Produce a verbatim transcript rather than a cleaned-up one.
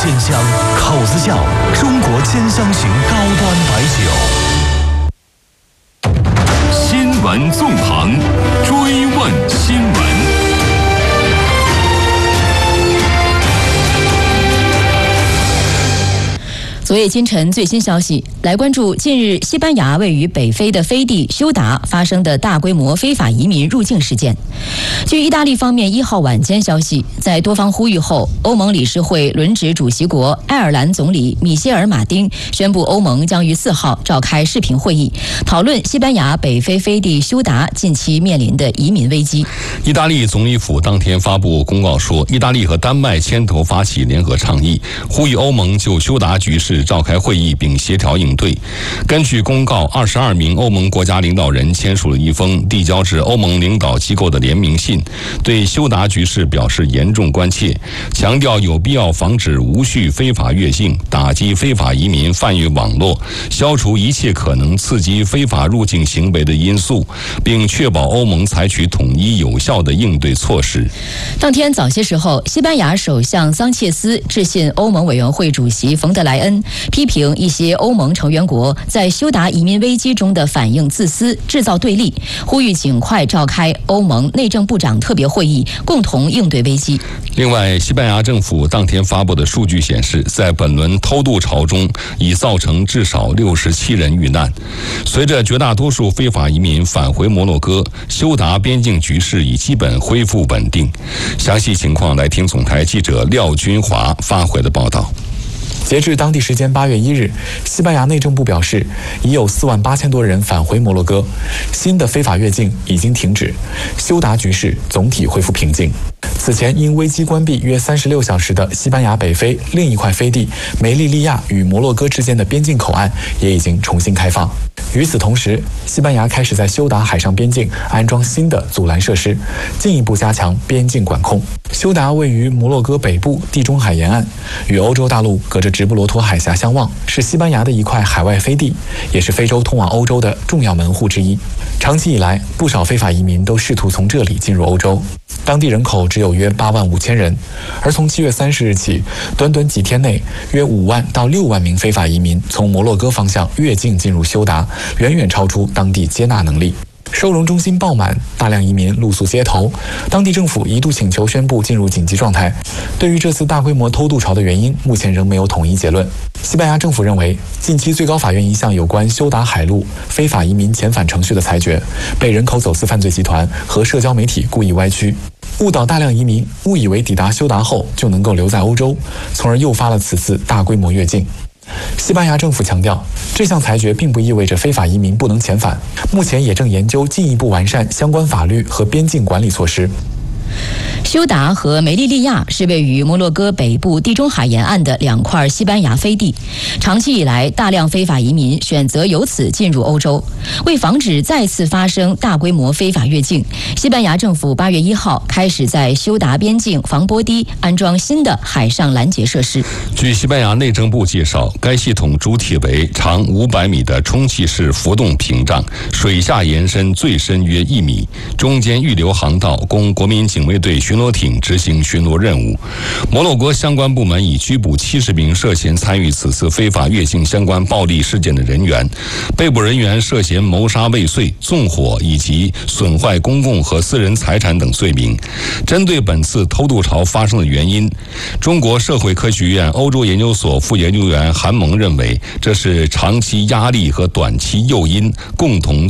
鲜香，口子窖中国兼香型高端白酒。 新闻纵横，追问新闻。 昨夜今晨最新消息，来关注近日西班牙位于北非的飞地休达发生的大规模非法移民入境事件。据意大利方面一号晚间消息，在多方呼吁后，欧盟理事会轮值主席国爱尔兰总理米歇尔·马丁宣布，欧盟将于四号召开视频会议，讨论西班牙北非飞地休达近期面临的移民危机。 意大利总理府当天发布公告说，意大利和丹麦牵头发起联合倡议，呼吁欧盟就休达局势召开会议并协调应对。根据公告，二十二名欧盟国家领导人签署了一封递交至欧盟领导机构的联名信，对休达局势表示严重关切，强调有必要防止无序非法越境，打击非法移民贩运网络，消除一切可能刺激非法入境行为的因素，并确保欧盟采取统一有效的应对措施。 当天早些时候，西班牙首相桑切斯致信欧盟委员会主席冯德莱恩，批评一些欧盟成员国在休达移民危机中的反应自私，制造对立，呼吁尽快召开欧盟内政部长特别会议，共同应对危机。 另外，西班牙政府当天发布的数据显示，在本轮偷渡潮中已造成至少六十七人遇难。随着绝大多数非法移民返回摩洛哥，休达边境局势已基本恢复稳定。详细情况来听总台记者廖军华发回的报道。 截至当地时间八月一日，西班牙内政部表示，已有四万八千多人返回摩洛哥，新的非法越境已经停止，休达局势总体恢复平静。此前因危机关闭约三十六小时的西班牙北非另一块飞地梅利利亚与摩洛哥之间的边境口岸也已经重新开放。与此同时，西班牙开始在休达海上边境安装新的阻拦设施，进一步加强边境管控。休达位于摩洛哥北部地中海沿岸，与欧洲大陆隔着直布罗陀海峡相望，是西班牙的一块海外飞地，也是非洲通往欧洲的重要门户之一。长期以来，不少非法移民都试图从这里进入欧洲。当地人口只有约八万五千人，而从七月三十日起，短短几天内，约五万到六万名非法移民从摩洛哥方向越境进入休达，远远超出当地接纳能力。收容中心爆满，大量移民露宿街头，当地政府一度请求宣布进入紧急状态。对于这次大规模偷渡潮的原因，目前仍没有统一结论。西班牙政府认为，近期最高法院一项有关休达海路非法移民遣返程序的裁决，被人口走私犯罪集团和社交媒体故意歪曲，误导大量移民误以为抵达休达后就能够留在欧洲，从而诱发了此次大规模越境。西班牙政府强调，这项裁决并不意味着非法移民不能遣返，目前也正研究进一步完善相关法律和边境管理措施。 休达和梅利利亚是位于摩洛哥北部地中海沿岸的两块西班牙飞地，长期以来，大量非法移民选择由此进入欧洲。为防止再次发生大规模非法越境，西班牙政府八月一号开始在休达边境防波堤安装新的海上拦截设施。 据西班牙内政部介绍，该系统主体为长五百米的充气式浮动屏障，水下延伸最深约一米，中间预留航道供国民警卫队巡逻艇执行巡逻任务。摩洛哥相关部门已拘捕七十名涉嫌参与此次非法越境相关暴力事件的人员，被捕人员涉嫌谋杀未遂、纵火以及损坏公共和私人财产等罪名。针对本次偷渡潮发生的原因，中国社会科学院欧洲研究所副研究员韩萌认为，这是长期压力和短期诱因共同